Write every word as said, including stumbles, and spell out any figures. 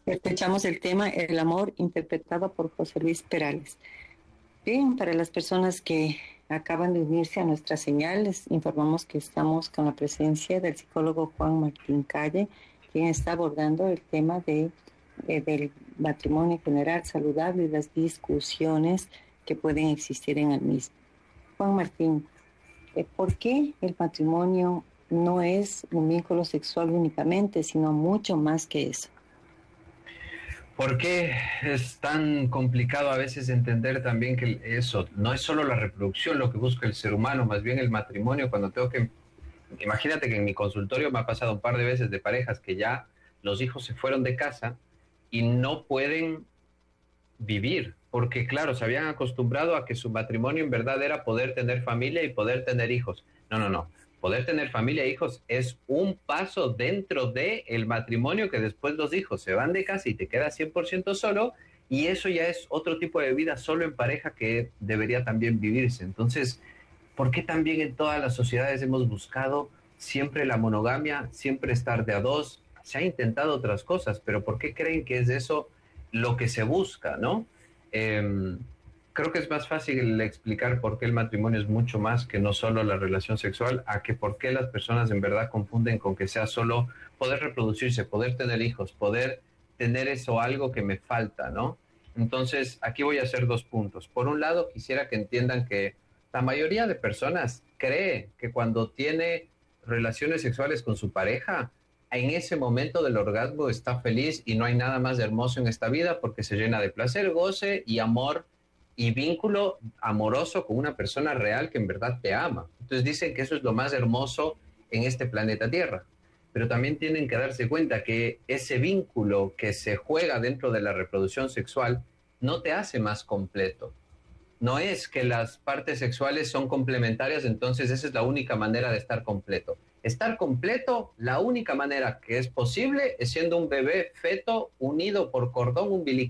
Escuchamos el tema El amor, interpretado por José Luis Perales. Bien, para las personas que acaban de unirse a nuestras señales, informamos que estamos con la presencia del psicólogo Juan Martín Calle, quien está abordando el tema de, eh, del matrimonio en general saludable y las discusiones que pueden existir en el mismo. Juan Martín, eh, ¿por qué el matrimonio no es un vínculo sexual únicamente, sino mucho más que eso? ¿Por qué es tan complicado a veces entender también que eso no es solo la reproducción lo que busca el ser humano, más bien el matrimonio? Cuando tengo que, imagínate que en mi consultorio me ha pasado un par de veces de parejas que ya los hijos se fueron de casa y no pueden vivir, porque claro, se habían acostumbrado a que su matrimonio en verdad era poder tener familia y poder tener hijos. No, no, no. Poder tener familia e hijos es un paso dentro del el matrimonio, que después los hijos se van de casa y te quedas cien por ciento solo, y eso ya es otro tipo de vida solo en pareja que debería también vivirse. Entonces, ¿por qué también en todas las sociedades hemos buscado siempre la monogamia, siempre estar de a dos? Se ha intentado otras cosas, pero ¿por qué creen que es eso lo que se busca, no? Eh, Creo que es más fácil explicar por qué el matrimonio es mucho más que no solo la relación sexual, a que por qué las personas en verdad confunden con que sea solo poder reproducirse, poder tener hijos, poder tener eso algo que me falta, ¿no? Entonces, aquí voy a hacer dos puntos. Por un lado, quisiera que entiendan que la mayoría de personas cree que cuando tiene relaciones sexuales con su pareja, en ese momento del orgasmo está feliz y no hay nada más hermoso en esta vida porque se llena de placer, goce y amor y vínculo amoroso con una persona real que en verdad te ama. Entonces dicen que eso es lo más hermoso en este planeta Tierra. Pero también tienen que darse cuenta que ese vínculo que se juega dentro de la reproducción sexual no te hace más completo. No es que las partes sexuales son complementarias, entonces esa es la única manera de estar completo. Estar completo, la única manera que es posible es siendo un bebé feto unido por cordón umbilical